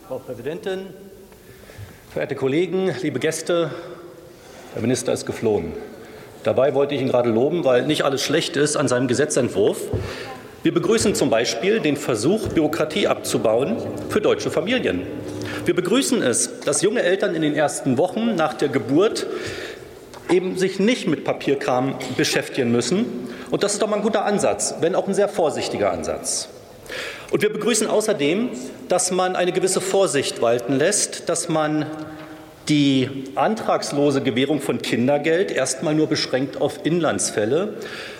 Frau Präsidentin, verehrte Kollegen, liebe Gäste, der Minister ist geflohen. Dabei wollte ich ihn gerade loben, weil nicht alles schlecht ist an seinem Gesetzentwurf. Wir begrüßen zum Beispiel den Versuch, Bürokratie abzubauen für deutsche Familien. Wir begrüßen es, dass junge Eltern in den ersten Wochen nach der Geburt eben sich nicht mit Papierkram beschäftigen müssen. Und das ist doch mal ein guter Ansatz, wenn auch ein sehr vorsichtiger Ansatz. Und wir begrüßen außerdem, dass man eine gewisse Vorsicht walten lässt, dass man die antragslose Gewährung von Kindergeld erstmal nur beschränkt auf Inlandsfälle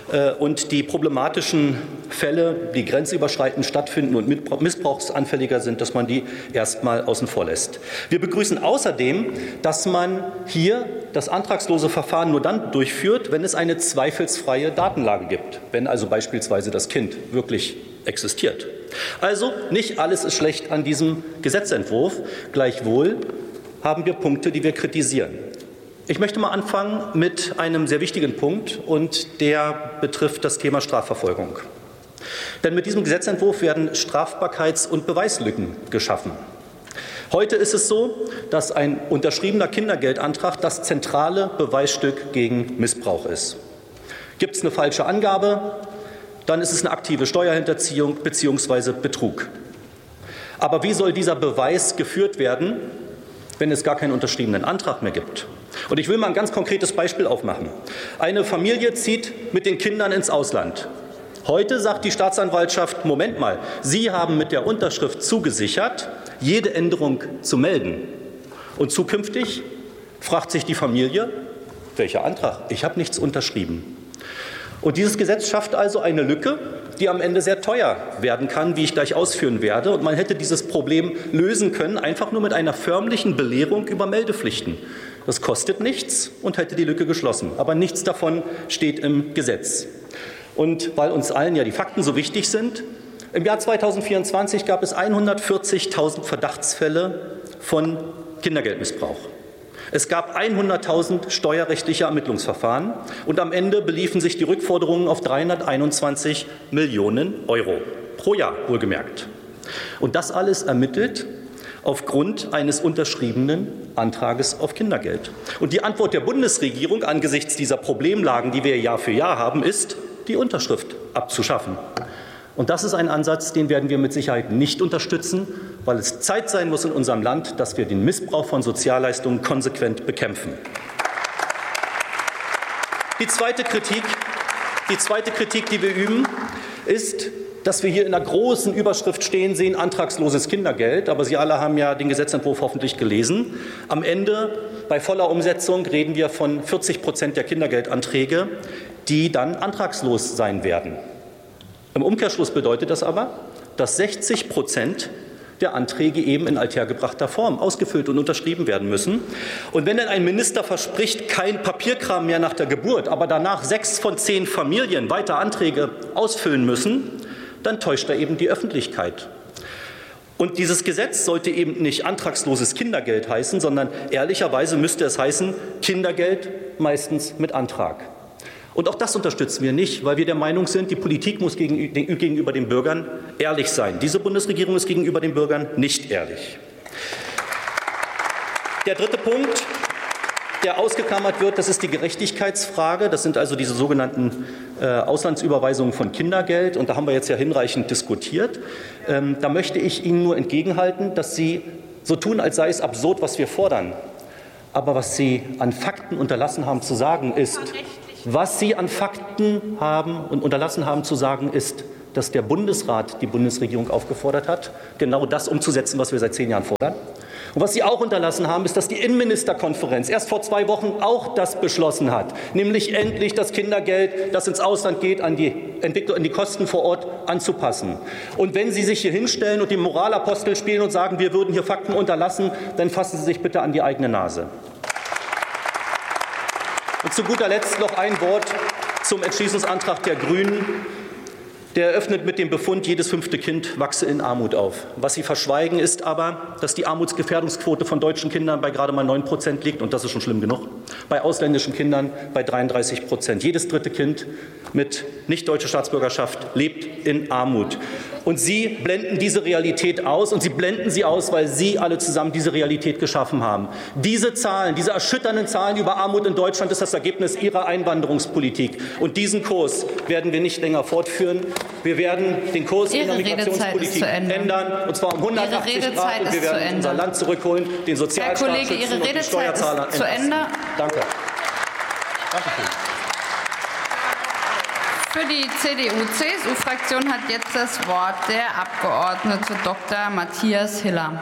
und die problematischen Fälle, die grenzüberschreitend stattfinden und missbrauchsanfälliger sind, dass man die erstmal außen vor lässt. Wir begrüßen außerdem, dass man hier das antragslose Verfahren nur dann durchführt, wenn es eine zweifelsfreie Datenlage gibt, wenn also beispielsweise das Kind wirklich existiert. Also nicht alles ist schlecht an diesem Gesetzentwurf. Gleichwohl haben wir Punkte, die wir kritisieren. Ich möchte mal anfangen mit einem sehr wichtigen Punkt, und der betrifft das Thema Strafverfolgung. Denn mit diesem Gesetzentwurf werden Strafbarkeits- und Beweislücken geschaffen. Heute ist es so, dass ein unterschriebener Kindergeldantrag das zentrale Beweisstück gegen Missbrauch ist. Gibt es eine falsche Angabe, dann ist es eine aktive Steuerhinterziehung bzw. Betrug. Aber wie soll dieser Beweis geführt werden, wenn es gar keinen unterschriebenen Antrag mehr gibt? Und ich will mal ein ganz konkretes Beispiel aufmachen. Eine Familie zieht mit den Kindern ins Ausland. Heute sagt die Staatsanwaltschaft, Moment mal, Sie haben mit der Unterschrift zugesichert, jede Änderung zu melden. Und zukünftig fragt sich die Familie, welcher Antrag? Ich habe nichts unterschrieben. Und dieses Gesetz schafft also eine Lücke, die am Ende sehr teuer werden kann, wie ich gleich ausführen werde. Und man hätte dieses Problem lösen können, einfach nur mit einer förmlichen Belehrung über Meldepflichten. Das kostet nichts und hätte die Lücke geschlossen. Aber nichts davon steht im Gesetz. Und weil uns allen ja die Fakten so wichtig sind, im Jahr 2024 gab es 140.000 Verdachtsfälle von Kindergeldmissbrauch. Es gab 100.000 steuerrechtliche Ermittlungsverfahren und am Ende beliefen sich die Rückforderungen auf 321 Millionen Euro pro Jahr, wohlgemerkt. Und das alles ermittelt aufgrund eines unterschriebenen Antrages auf Kindergeld. Und die Antwort der Bundesregierung angesichts dieser Problemlagen, die wir Jahr für Jahr haben, ist, die Unterschrift abzuschaffen. Und das ist ein Ansatz, den werden wir mit Sicherheit nicht unterstützen, weil es Zeit sein muss in unserem Land, dass wir den Missbrauch von Sozialleistungen konsequent bekämpfen. Die zweite Kritik, die wir üben, ist, dass wir hier in einer großen Überschrift stehen sehen, antragsloses Kindergeld. Aber Sie alle haben ja den Gesetzentwurf hoffentlich gelesen. Am Ende, bei voller Umsetzung, reden wir von 40% der Kindergeldanträge, die dann antragslos sein werden. Im Umkehrschluss bedeutet das aber, dass 60% der Anträge eben in althergebrachter Form ausgefüllt und unterschrieben werden müssen. Und wenn dann ein Minister verspricht, kein Papierkram mehr nach der Geburt, aber danach 6 von 10 Familien weiter Anträge ausfüllen müssen, dann täuscht er eben die Öffentlichkeit. Und dieses Gesetz sollte eben nicht antragsloses Kindergeld heißen, sondern ehrlicherweise müsste es heißen Kindergeld meistens mit Antrag. Und auch das unterstützen wir nicht, weil wir der Meinung sind, die Politik muss gegenüber den Bürgern ehrlich sein. Diese Bundesregierung ist gegenüber den Bürgern nicht ehrlich. Der dritte Punkt, der ausgeklammert wird, das ist die Gerechtigkeitsfrage. Das sind also diese sogenannten Auslandsüberweisungen von Kindergeld. Und da haben wir jetzt ja hinreichend diskutiert. Da möchte ich Ihnen nur entgegenhalten, dass Sie so tun, als sei es absurd, was wir fordern. Aber was Sie an Fakten unterlassen haben zu sagen, ist, was Sie an Fakten haben und unterlassen haben zu sagen, ist, dass der Bundesrat die Bundesregierung aufgefordert hat, genau das umzusetzen, was wir seit 10 Jahren fordern. Und was Sie auch unterlassen haben, ist, dass die Innenministerkonferenz erst vor 2 Wochen auch das beschlossen hat, nämlich endlich das Kindergeld, das ins Ausland geht, an die Kosten vor Ort anzupassen. Und wenn Sie sich hier hinstellen und den Moralapostel spielen und sagen, wir würden hier Fakten unterlassen, dann fassen Sie sich bitte an die eigene Nase. Und zu guter Letzt noch ein Wort zum Entschließungsantrag der Grünen. Der eröffnet mit dem Befund, jedes 5. Kind wachse in Armut auf. Was Sie verschweigen, ist aber, dass die Armutsgefährdungsquote von deutschen Kindern bei gerade mal 9% liegt, und das ist schon schlimm genug, bei ausländischen Kindern bei 33%. Jedes 3. Kind mit nicht deutscher Staatsbürgerschaft lebt in Armut. Und Sie blenden diese Realität aus, und Sie blenden sie aus, weil Sie alle zusammen diese Realität geschaffen haben. Diese Zahlen, diese erschütternden Zahlen über Armut in Deutschland ist das Ergebnis Ihrer Einwanderungspolitik. Und diesen Kurs werden wir nicht länger fortführen. Wir werden den Kurs in der Migrationspolitik ändern, und zwar um 180 Grad, und wir werden unser Land zurückholen, den Sozialstaat schützen und die Steuerzahler entlasten. Danke. Dankeschön. Für die CDU-CSU-Fraktion hat jetzt das Wort der Abgeordnete Dr. Matthias Hiller.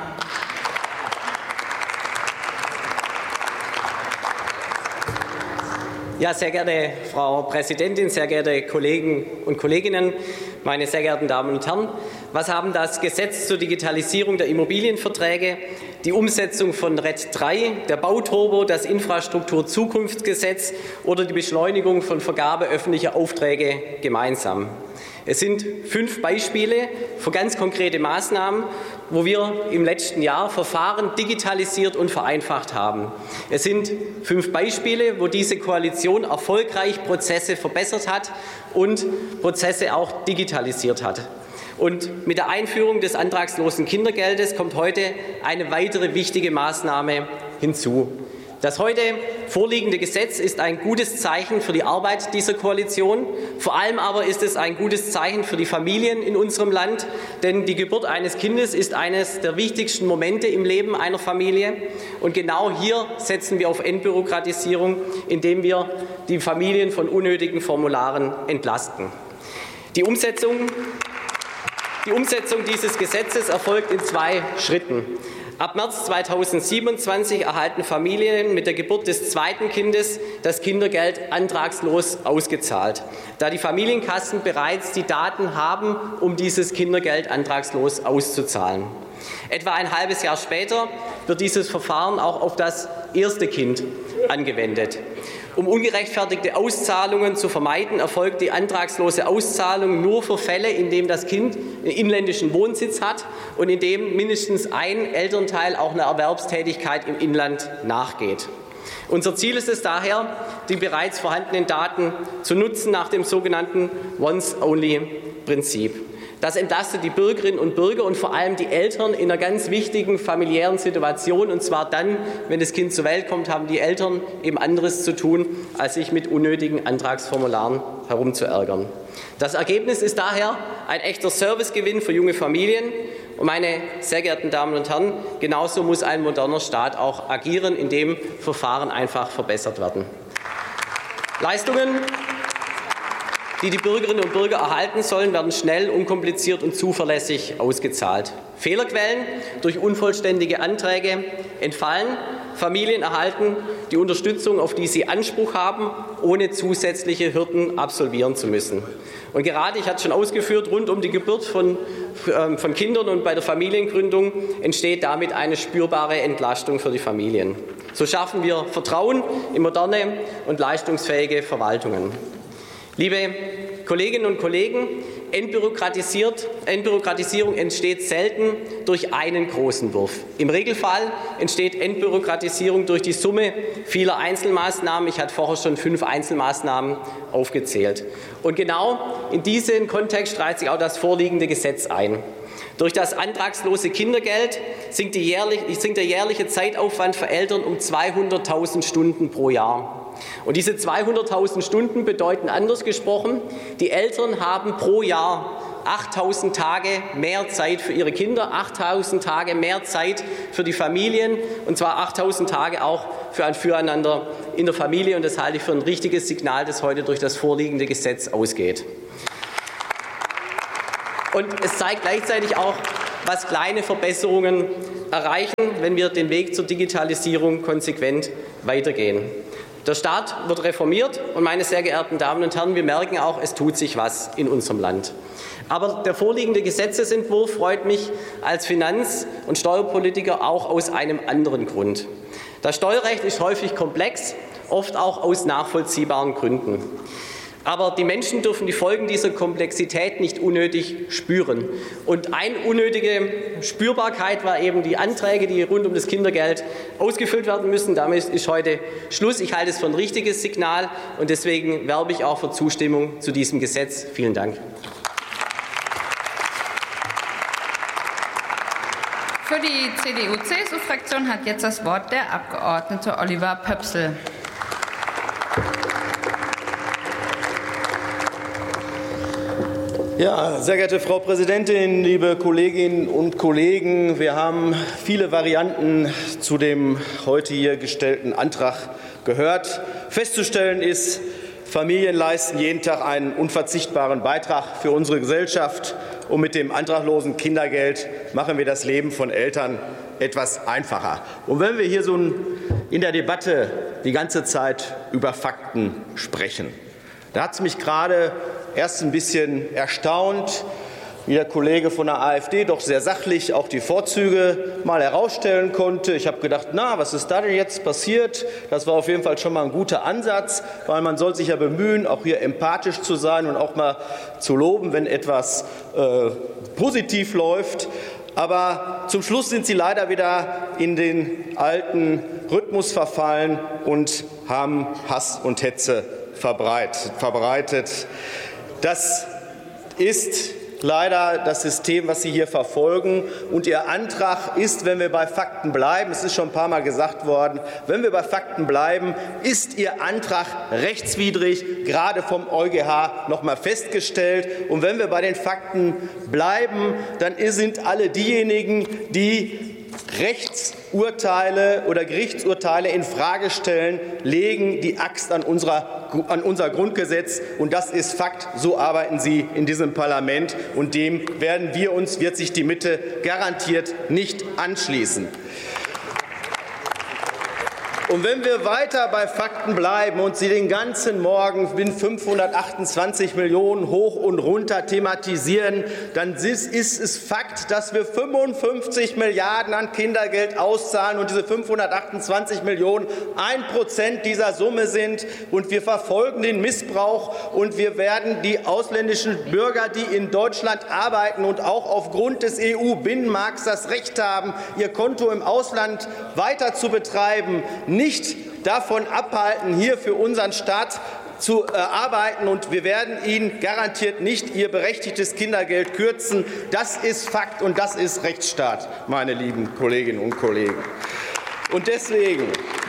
Ja, sehr geehrte Frau Präsidentin, sehr geehrte Kollegen und Kolleginnen, meine sehr geehrten Damen und Herren! Was haben das Gesetz zur Digitalisierung der Immobilienverträge, die Umsetzung von RED III, der Bauturbo, das Infrastrukturzukunftsgesetz oder die Beschleunigung von Vergabe öffentlicher Aufträge gemeinsam? Es sind 5 Beispiele für ganz konkrete Maßnahmen, wo wir im letzten Jahr Verfahren digitalisiert und vereinfacht haben. Es sind 5 Beispiele, wo diese Koalition erfolgreich Prozesse verbessert hat und Prozesse auch digitalisiert hat. Und mit der Einführung des antragslosen Kindergeldes kommt heute eine weitere wichtige Maßnahme hinzu. Das heute vorliegende Gesetz ist ein gutes Zeichen für die Arbeit dieser Koalition. Vor allem aber ist es ein gutes Zeichen für die Familien in unserem Land, denn die Geburt eines Kindes ist eines der wichtigsten Momente im Leben einer Familie. Und genau hier setzen wir auf Entbürokratisierung, indem wir die Familien von unnötigen Formularen entlasten. Die Umsetzung dieses Gesetzes erfolgt in 2 Schritten. Ab März 2027 erhalten Familien mit der Geburt des zweiten Kindes das Kindergeld antragslos ausgezahlt, da die Familienkassen bereits die Daten haben, um dieses Kindergeld antragslos auszuzahlen. Etwa ein halbes Jahr später wird dieses Verfahren auch auf das erste Kind angewendet. Um ungerechtfertigte Auszahlungen zu vermeiden, erfolgt die antragslose Auszahlung nur für Fälle, in denen das Kind einen inländischen Wohnsitz hat und in dem mindestens ein Elternteil auch einer Erwerbstätigkeit im Inland nachgeht. Unser Ziel ist es daher, die bereits vorhandenen Daten zu nutzen nach dem sogenannten Once-Only-Prinzip. Das entlastet die Bürgerinnen und Bürger und vor allem die Eltern in einer ganz wichtigen familiären Situation. Und zwar dann, wenn das Kind zur Welt kommt, haben die Eltern eben anderes zu tun, als sich mit unnötigen Antragsformularen herumzuärgern. Das Ergebnis ist daher ein echter Servicegewinn für junge Familien. Und meine sehr geehrten Damen und Herren, genauso muss ein moderner Staat auch agieren, indem Verfahren einfach verbessert werden. Leistungen, die die Bürgerinnen und Bürger erhalten sollen, werden schnell, unkompliziert und zuverlässig ausgezahlt. Fehlerquellen durch unvollständige Anträge entfallen. Familien erhalten die Unterstützung, auf die sie Anspruch haben, ohne zusätzliche Hürden absolvieren zu müssen. Und gerade, ich hatte es schon ausgeführt, rund um die Geburt von Kindern und bei der Familiengründung entsteht damit eine spürbare Entlastung für die Familien. So schaffen wir Vertrauen in moderne und leistungsfähige Verwaltungen. Liebe Kolleginnen und Kollegen, Entbürokratisierung entsteht selten durch einen großen Wurf. Im Regelfall entsteht Entbürokratisierung durch die Summe vieler Einzelmaßnahmen. Ich hatte vorher schon 5 Einzelmaßnahmen aufgezählt. Und genau in diesen Kontext reiht sich auch das vorliegende Gesetz ein. Durch das antragslose Kindergeld sinkt der jährliche Zeitaufwand für Eltern um 200.000 Stunden pro Jahr. Und diese 200.000 Stunden bedeuten anders gesprochen, die Eltern haben pro Jahr 8.000 Tage mehr Zeit für ihre Kinder, 8.000 Tage mehr Zeit für die Familien, und zwar 8.000 Tage auch für ein Füreinander in der Familie. Und das halte ich für ein richtiges Signal, das heute durch das vorliegende Gesetz ausgeht. Und es zeigt gleichzeitig auch, was kleine Verbesserungen erreichen, wenn wir den Weg zur Digitalisierung konsequent weitergehen. Der Staat wird reformiert und, meine sehr geehrten Damen und Herren, wir merken auch, es tut sich was in unserem Land. Aber der vorliegende Gesetzesentwurf freut mich als Finanz- und Steuerpolitiker auch aus einem anderen Grund. Das Steuerrecht ist häufig komplex, oft auch aus nachvollziehbaren Gründen. Aber die Menschen dürfen die Folgen dieser Komplexität nicht unnötig spüren. Und eine unnötige Spürbarkeit war eben die Anträge, die rund um das Kindergeld ausgefüllt werden müssen. Damit ist heute Schluss. Ich halte es für ein richtiges Signal und deswegen werbe ich auch für Zustimmung zu diesem Gesetz. Vielen Dank. Für die CDU-CSU-Fraktion hat jetzt das Wort der Abgeordnete Oliver Pöpsel. Ja, sehr geehrte Frau Präsidentin, liebe Kolleginnen und Kollegen! Wir haben viele Varianten zu dem heute hier gestellten Antrag gehört. Festzustellen ist, Familien leisten jeden Tag einen unverzichtbaren Beitrag für unsere Gesellschaft. Und mit dem antraglosen Kindergeld machen wir das Leben von Eltern etwas einfacher. Und wenn wir hier so in der Debatte die ganze Zeit über Fakten sprechen, da hat es mich gerade erst ein bisschen erstaunt, wie der Kollege von der AfD doch sehr sachlich auch die Vorzüge mal herausstellen konnte. Ich habe gedacht, na, was ist da denn jetzt passiert? Das war auf jeden Fall schon mal ein guter Ansatz, weil man soll sich ja bemühen, auch hier empathisch zu sein und auch mal zu loben, wenn etwas positiv läuft. Aber zum Schluss sind Sie leider wieder in den alten Rhythmus verfallen und haben Hass und Hetze verbreitet. Das ist leider das System, was Sie hier verfolgen. Und Ihr Antrag ist, wenn wir bei Fakten bleiben, es ist schon ein paar Mal gesagt worden, wenn wir bei Fakten bleiben, ist Ihr Antrag rechtswidrig, gerade vom EuGH noch mal festgestellt. Und wenn wir bei den Fakten bleiben, dann sind alle diejenigen, die Rechtsurteile oder Gerichtsurteile in Frage stellen, legen die Axt an unser Grundgesetz. Und das ist Fakt. So arbeiten Sie in diesem Parlament. Und dem wird sich die Mitte garantiert nicht anschließen. Und wenn wir weiter bei Fakten bleiben und Sie den ganzen Morgen mit 528 Millionen hoch und runter thematisieren, dann ist es Fakt, dass wir 55 Milliarden an Kindergeld auszahlen und diese 528 Millionen 1% dieser Summe sind. Und wir verfolgen den Missbrauch und wir werden die ausländischen Bürger, die in Deutschland arbeiten und auch aufgrund des EU-Binnenmarkts das Recht haben, ihr Konto im Ausland weiter zu betreiben, nicht davon abhalten, hier für unseren Staat zu arbeiten. Und wir werden Ihnen garantiert nicht Ihr berechtigtes Kindergeld kürzen. Das ist Fakt und das ist Rechtsstaat, meine lieben Kolleginnen und Kollegen. Und deswegen,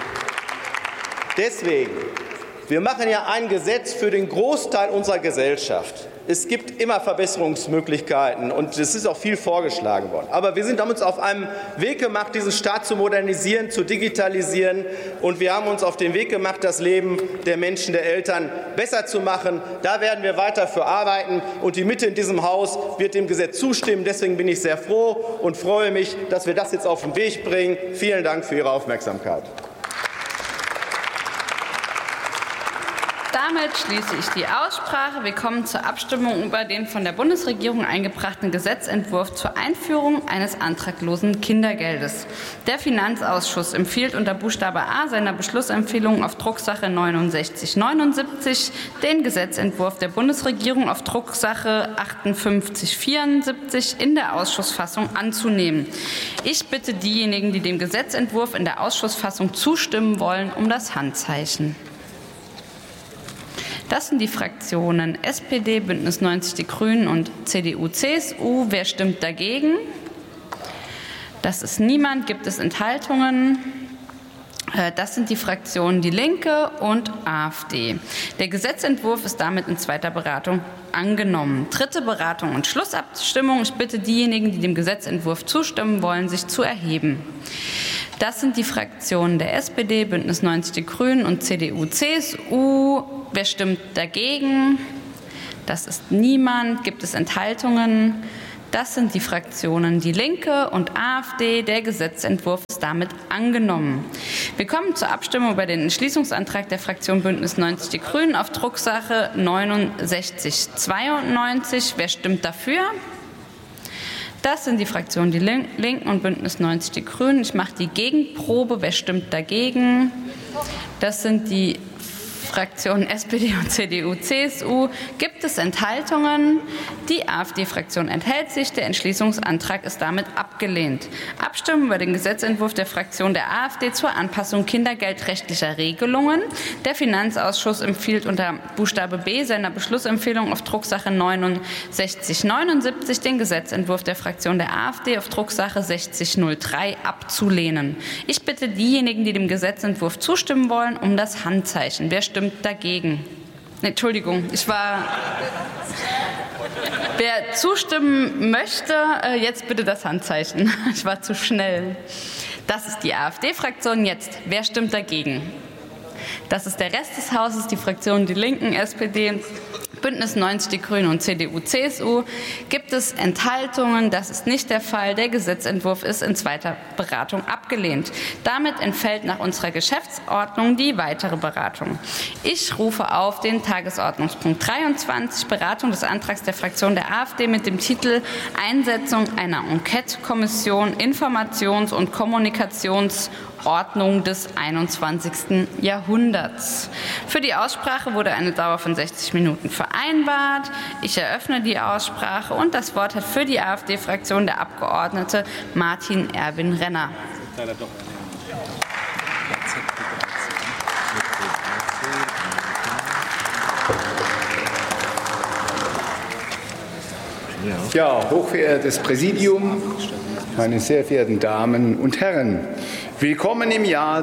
wir machen ja ein Gesetz für den Großteil unserer Gesellschaft. Es gibt immer Verbesserungsmöglichkeiten und es ist auch viel vorgeschlagen worden. Aber wir haben uns auf einem Weg gemacht, diesen Staat zu modernisieren, zu digitalisieren. Und wir haben uns auf den Weg gemacht, das Leben der Menschen, der Eltern besser zu machen. Da werden wir weiter für arbeiten. Und die Mitte in diesem Haus wird dem Gesetz zustimmen. Deswegen bin ich sehr froh und freue mich, dass wir das jetzt auf den Weg bringen. Vielen Dank für Ihre Aufmerksamkeit. Damit schließe ich die Aussprache. Wir kommen zur Abstimmung über den von der Bundesregierung eingebrachten Gesetzentwurf zur Einführung eines antraglosen Kindergeldes. Der Finanzausschuss empfiehlt unter Buchstabe A seiner Beschlussempfehlung auf Drucksache 6979 den Gesetzentwurf der Bundesregierung auf Drucksache 5874 in der Ausschussfassung anzunehmen. Ich bitte diejenigen, die dem Gesetzentwurf in der Ausschussfassung zustimmen wollen, um das Handzeichen. Das sind die Fraktionen SPD, Bündnis 90 Die Grünen und CDU-CSU. Wer stimmt dagegen? Das ist niemand. Gibt es Enthaltungen? Das sind die Fraktionen Die Linke und AfD. Der Gesetzentwurf ist damit in zweiter Beratung angenommen. Dritte Beratung und Schlussabstimmung. Ich bitte diejenigen, die dem Gesetzentwurf zustimmen wollen, sich zu erheben. Das sind die Fraktionen der SPD, Bündnis 90 Die Grünen und CDU-CSU. Wer stimmt dagegen? Das ist niemand. Gibt es Enthaltungen? Das sind die Fraktionen Die Linke und AfD. Der Gesetzentwurf ist damit angenommen. Wir kommen zur Abstimmung über den Entschließungsantrag der Fraktion Bündnis 90 Die Grünen auf Drucksache 6992. Wer stimmt dafür? Das sind die Fraktionen Die Linken und Bündnis 90 Die Grünen. Ich mache die Gegenprobe. Wer stimmt dagegen? Das sind die Fraktionen SPD und CDU, CSU. Gibt es Enthaltungen? Die AfD-Fraktion enthält sich. Der Entschließungsantrag ist damit abgelehnt. Abstimmen über den Gesetzentwurf der Fraktion der AfD zur Anpassung kindergeldrechtlicher Regelungen. Der Finanzausschuss empfiehlt unter Buchstabe B seiner Beschlussempfehlung auf Drucksache 6979 den Gesetzentwurf der Fraktion der AfD auf Drucksache 6003 abzulehnen. Ich bitte diejenigen, die dem Gesetzentwurf zustimmen wollen, um das Handzeichen. Wer stimmt dagegen? Entschuldigung, wer zustimmen möchte, jetzt bitte das Handzeichen. Ich war zu schnell. Das ist die AfD-Fraktion. Jetzt, wer stimmt dagegen? Das ist der Rest des Hauses, die Fraktionen Die Linken, SPD, Bündnis 90 Die Grünen und CDU, CSU. Gibt es Enthaltungen? Das ist nicht der Fall. Der Gesetzentwurf ist in zweiter Beratung abgelehnt. Damit entfällt nach unserer Geschäftsordnung die weitere Beratung. Ich rufe auf den Tagesordnungspunkt 23, Beratung des Antrags der Fraktion der AfD mit dem Titel Einsetzung einer Enquete-Kommission Informations- und Kommunikationsordnung des 21. Jahrhunderts. Für die Aussprache wurde eine Dauer von 60 Minuten vereinbart. Ich eröffne die Aussprache und das Wort hat für die AfD-Fraktion der Abgeordnete Martin Erwin Renner. Ja, hochverehrtes Präsidium, meine sehr verehrten Damen und Herren, willkommen im Jahr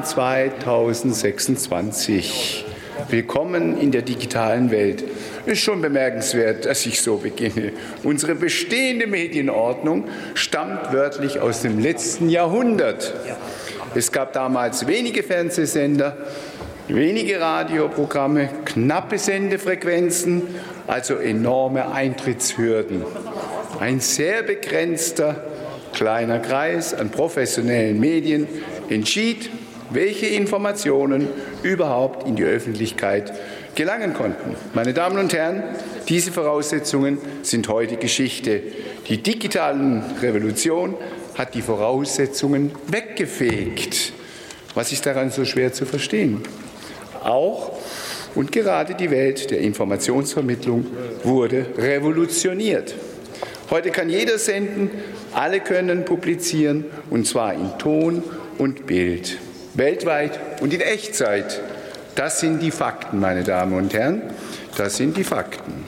2026. Willkommen in der digitalen Welt. Es ist schon bemerkenswert, dass ich so beginne. Unsere bestehende Medienordnung stammt wörtlich aus dem letzten Jahrhundert. Es gab damals wenige Fernsehsender, wenige Radioprogramme, knappe Sendefrequenzen, also enorme Eintrittshürden. Ein sehr begrenzter kleiner Kreis an professionellen Medien entschied, welche Informationen überhaupt in die Öffentlichkeit gelangen konnten. Meine Damen und Herren, diese Voraussetzungen sind heute Geschichte. Die digitale Revolution hat die Voraussetzungen weggefegt. Was ist daran so schwer zu verstehen? Auch und gerade die Welt der Informationsvermittlung wurde revolutioniert. Heute kann jeder senden, alle können publizieren, und zwar in Ton und Bild, weltweit und in Echtzeit. Das sind die Fakten, meine Damen und Herren, das sind die Fakten.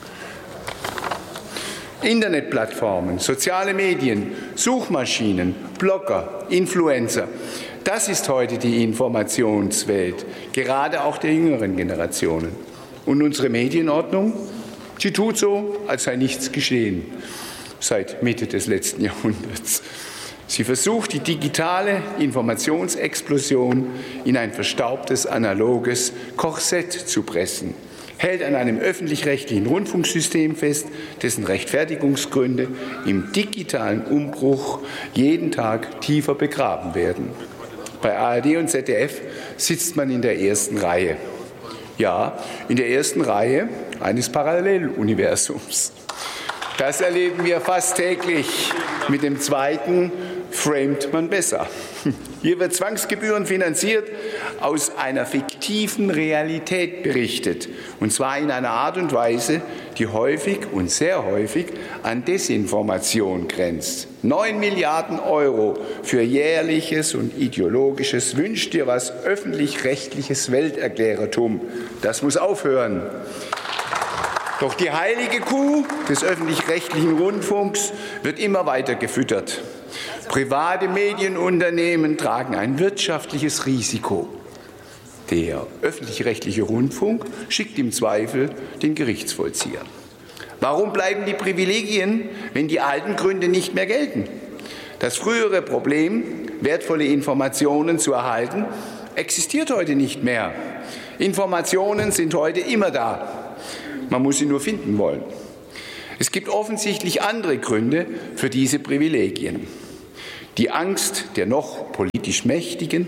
Internetplattformen, soziale Medien, Suchmaschinen, Blogger, Influencer. Das ist heute die Informationswelt, gerade auch der jüngeren Generationen. Und unsere Medienordnung, sie tut so, als sei nichts geschehen seit Mitte des letzten Jahrhunderts. Sie versucht, die digitale Informationsexplosion in ein verstaubtes, analoges Korsett zu pressen, hält an einem öffentlich-rechtlichen Rundfunksystem fest, dessen Rechtfertigungsgründe im digitalen Umbruch jeden Tag tiefer begraben werden. Bei ARD und ZDF sitzt man in der ersten Reihe. Ja, in der ersten Reihe eines Paralleluniversums. Das erleben wir fast täglich. Mit dem zweiten framet man besser. Hier wird zwangsgebührenfinanziert aus einer fiktiven Realität berichtet, und zwar in einer Art und Weise, die häufig und sehr häufig an Desinformation grenzt. 9 Milliarden € für jährliches und ideologisches Wünsch dir was öffentlich-rechtliches Welterklärertum. Das muss aufhören. Doch die heilige Kuh des öffentlich-rechtlichen Rundfunks wird immer weiter gefüttert. Private Medienunternehmen tragen ein wirtschaftliches Risiko. Der öffentlich-rechtliche Rundfunk schickt im Zweifel den Gerichtsvollzieher. Warum bleiben die Privilegien, wenn die alten Gründe nicht mehr gelten? Das frühere Problem, wertvolle Informationen zu erhalten, existiert heute nicht mehr. Informationen sind heute immer da. Man muss sie nur finden wollen. Es gibt offensichtlich andere Gründe für diese Privilegien. Die Angst der noch politisch Mächtigen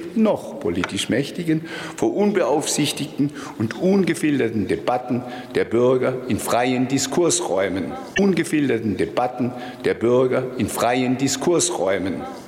vor unbeaufsichtigten und ungefilterten Debatten der Bürger in freien Diskursräumen.